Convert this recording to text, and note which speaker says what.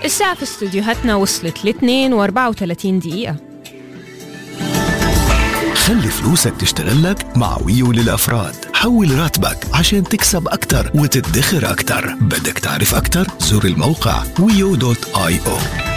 Speaker 1: الساعة في استوديوهاتنا وصلت 2:34.
Speaker 2: خلي فلوسك تشتغل لك مع ويو للأفراد. حول راتبك عشان تكسب أكتر وتدخر أكتر. بدك تعرف أكتر؟ زور الموقع wio.io.